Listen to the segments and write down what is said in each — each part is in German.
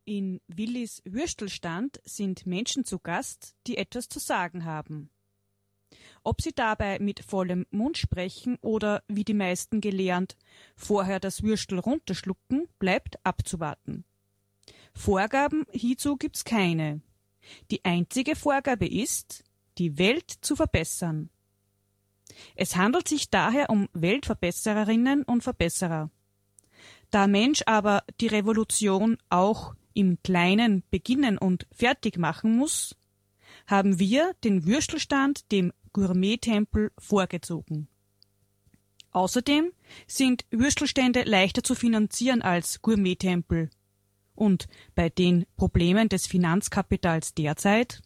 In Willis Würstelstand sind Menschen zu Gast, die etwas zu sagen haben. Ob sie dabei mit vollem Mund sprechen oder, wie die meisten gelernt, vorher das Würstel runterschlucken, bleibt abzuwarten. Vorgaben hierzu gibt's keine. Die einzige Vorgabe ist, die Welt zu verbessern. Es handelt sich daher um Weltverbessererinnen und Verbesserer. Da Mensch aber die Revolution auch im Kleinen beginnen und fertig machen muss, haben wir den Würstelstand dem Gourmet-Tempel vorgezogen. Außerdem sind Würstelstände leichter zu finanzieren als Gourmet-Tempel. Und bei den Problemen des Finanzkapitals derzeit?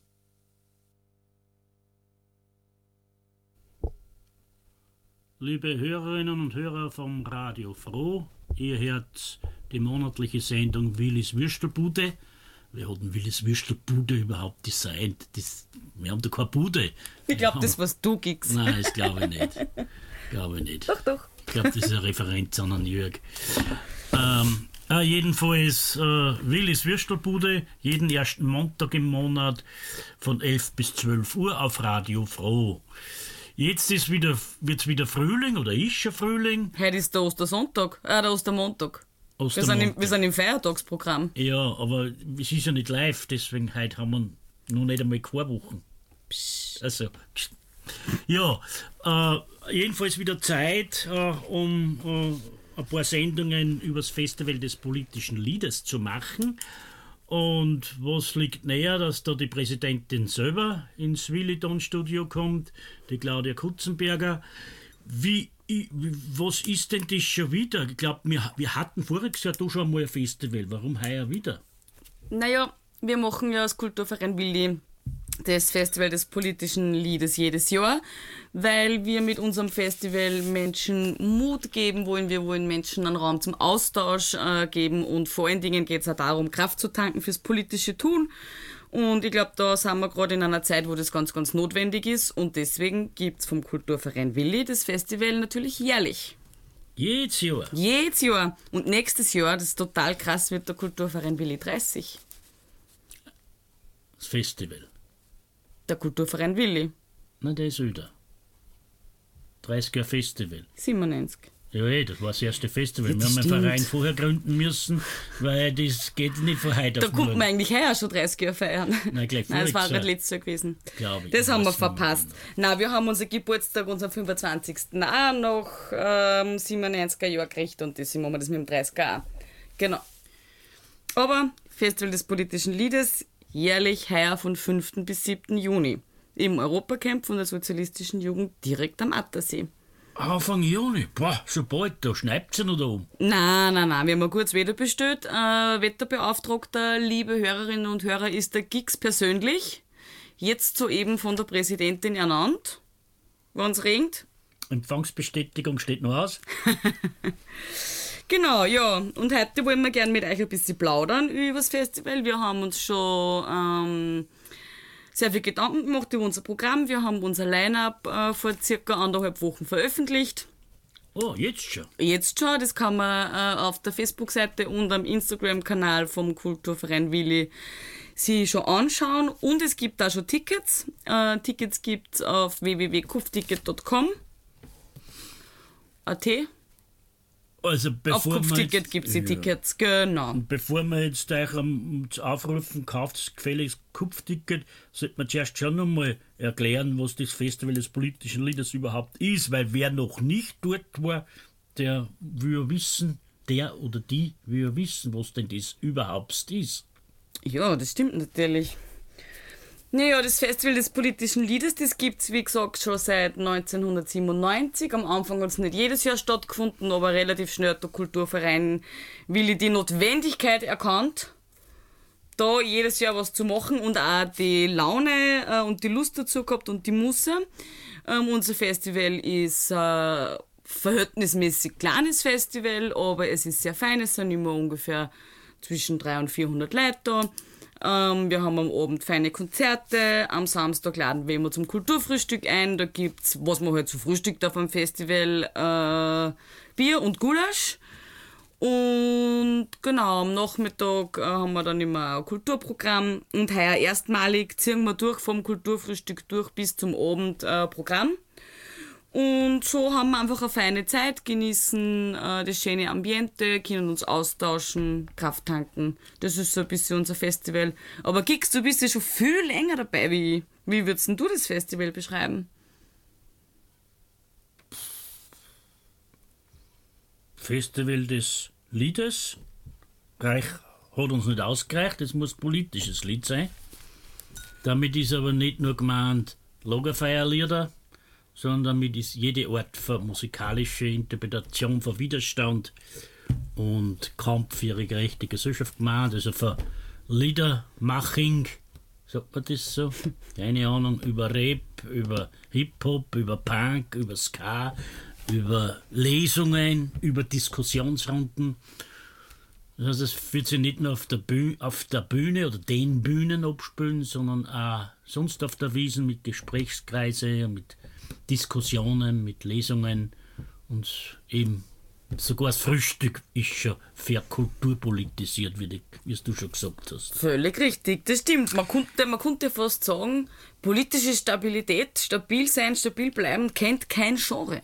Liebe Hörerinnen und Hörer vom Radio Froh, ihr hört die monatliche Sendung Willis Würstelbude. Wir hatten Willis Würstelbude überhaupt designt? Wir haben da keine Bude. Ich glaube, das was du gibst. Nein, das glaube ich nicht. Doch. Ich glaube, das ist eine Referenz an den Jörg. Jedenfalls Willis Würstelbude, jeden ersten Montag im Monat von 11 bis 12 Uhr auf Radio Froh. Jetzt wird's wieder Frühling, oder ist schon Frühling. Heute ist der Ostersonntag, der Ostermontag. Wir sind im Feiertagsprogramm. Ja, aber es ist ja nicht live, deswegen heute haben wir noch nicht einmal keine Wochen. Also, ja, jedenfalls wieder Zeit, um ein paar Sendungen über das Festival des politischen Liedes zu machen. Und was liegt näher, dass da die Präsidentin selber ins Williton-Studio kommt, die Claudia Kutzenberger. Was ist denn das schon wieder? Ich glaube, wir hatten voriges Jahr da schon einmal ein Festival. Warum heuer wieder? Naja, wir machen ja als Kulturverein Willi das Festival des politischen Liedes jedes Jahr, weil wir mit unserem Festival Menschen Mut geben wollen. Wir wollen Menschen einen Raum zum Austausch geben und vor allen Dingen geht es auch darum, Kraft zu tanken fürs politische Tun. Und ich glaube, da sind wir gerade in einer Zeit, wo das ganz, ganz notwendig ist und deswegen gibt's vom Kulturverein Willi das Festival natürlich jährlich. Jedes Jahr? Jedes Jahr. Und nächstes Jahr, das ist total krass, wird der Kulturverein Willi 30. Das Festival? Der Kulturverein Willi. Nein, der ist wieder. 30 Jahre Festival. 97. Ja, das war das erste Festival. Ja, wir haben stimmt. einen Verein vorher gründen müssen, weil das geht nicht von heute Da auf kommt morgen. man eigentlich heuer schon 30 Jahre feiern. Nein, gleich Nein, das war voriges gerade Jahr. letztes Jahr gewesen. Glaube ich. Das haben wir Weiß nicht mehr verpasst. genau. Nein, wir haben unseren Geburtstag, unseren 25. auch noch 97er Jahr gekriegt und das machen wir das mit dem 30er auch. Genau. Aber Festival des politischen Liedes jährlich heuer von 5. bis 7. Juni im Europacamp von der sozialistischen Jugend direkt am Attersee. Anfang Juni? Boah, schon bald, da schneit's ja noch da oben. Nein, wir haben ein gutes Wetter bestellt. Wetterbeauftragter, liebe Hörerinnen und Hörer, ist der Gix persönlich. Jetzt soeben von der Präsidentin ernannt. Wenn's regnet. Empfangsbestätigung steht noch aus. Genau, ja. Und heute wollen wir gerne mit euch ein bisschen plaudern über das Festival. Wir haben uns schon sehr viel Gedanken gemacht über unser Programm. Wir haben unser Line-Up vor circa 1,5 Wochen veröffentlicht. Oh, jetzt schon? Jetzt schon, das kann man auf der Facebook-Seite und am Instagram-Kanal vom Kulturverein Willi sich schon anschauen. Und es gibt da schon Tickets. Tickets gibt's auf www.kupfticket.com. Also Auf Kupfticket gibt's die Tickets, genau. Bevor wir jetzt euch aufrufen, kauft gefälligst Kupfticket, sollte man zuerst schon einmal erklären, was das Festival des politischen Liedes überhaupt ist, weil wer noch nicht dort war, der will wissen, der oder die will wissen, was denn das überhaupt ist. Ja, das stimmt natürlich. Naja, das Festival des politischen Liedes, das gibt's wie gesagt schon seit 1997. Am Anfang hat es nicht jedes Jahr stattgefunden, aber relativ schnell hat der Kulturverein Willi die Notwendigkeit erkannt, da jedes Jahr was zu machen und auch die Laune und die Lust dazu gehabt und die Musse. Unser Festival ist verhältnismäßig kleines Festival, aber es ist sehr fein, es sind immer ungefähr zwischen 300 und 400 Leute da. Wir haben am Abend feine Konzerte, am Samstag laden wir immer zum Kulturfrühstück ein, da gibt's, was man halt so frühstückt auf einem Festival, Bier und Gulasch. Und genau, am Nachmittag haben wir dann immer ein Kulturprogramm und heuer erstmalig ziehen wir durch vom Kulturfrühstück durch bis zum Abend Programm. Und so haben wir einfach eine feine Zeit, genießen das schöne Ambiente, können uns austauschen, Kraft tanken. Das ist so ein bisschen unser Festival. Aber Gix, du bist ja schon viel länger dabei wie ich. Wie würdest denn du das Festival beschreiben? Festival des Liedes. Reich hat uns nicht ausgereicht, es muss politisches Lied sein. Damit ist aber nicht nur gemeint Lagerfeuerlieder, sondern damit ist jede Art von musikalische Interpretation von Widerstand und Kampf für ihre gerechte Gesellschaft gemeint, also von Liedermaching, sagt man das so? Keine Ahnung, über Rap, über Hip-Hop, über Punk, über Ska, über Lesungen, über Diskussionsrunden. Das heißt, es wird sich nicht nur auf der Bühne oder den Bühnen abspielen, sondern auch sonst auf der Wiesn mit Gesprächskreisen, mit Diskussionen, mit Lesungen und eben sogar das Frühstück ist schon verkulturpolitisiert, wie du schon gesagt hast. Völlig richtig, das stimmt. Man konnte fast sagen, politische Stabilität, stabil sein, stabil bleiben, kennt kein Genre.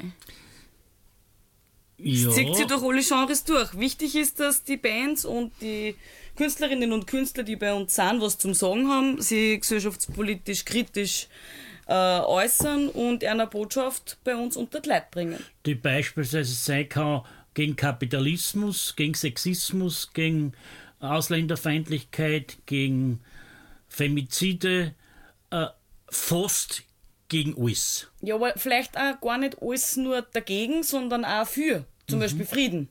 Ja. Das zieht sich durch alle Genres durch. Wichtig ist, dass die Bands und die Künstlerinnen und Künstler, die bei uns sind, was zum Sagen haben, sie gesellschaftspolitisch kritisch äußern und eine Botschaft bei uns unter die Leute bringen. Die beispielsweise sein kann gegen Kapitalismus, gegen Sexismus, gegen Ausländerfeindlichkeit, gegen Femizide, fast gegen alles. Ja, aber vielleicht auch gar nicht alles nur dagegen, sondern auch für, zum Beispiel Frieden.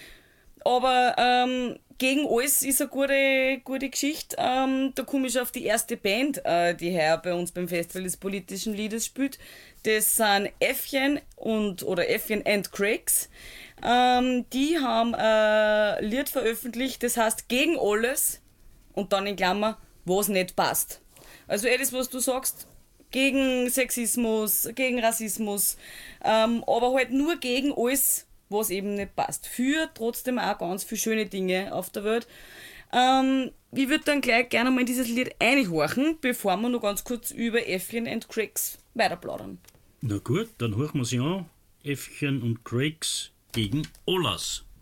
Aber gegen alles ist eine gute Geschichte. Da komme ich auf die erste Band, die heuer bei uns beim Festival des politischen Liedes spielt. Das sind Äffchen and Craigs. Die haben ein Lied veröffentlicht, das heißt Gegen alles und dann in Klammer, was nicht passt. Also das, was du sagst, gegen Sexismus, gegen Rassismus, aber halt nur gegen alles, was eben nicht passt. Für trotzdem auch ganz viele schöne Dinge auf der Welt. Ich würde dann gleich gerne mal in dieses Lied einhorchen, bevor wir noch ganz kurz über Äffchen and Craigs weiterplaudern. Na gut, dann horchen wir sie an. Äffchen und Craigs gegen alles.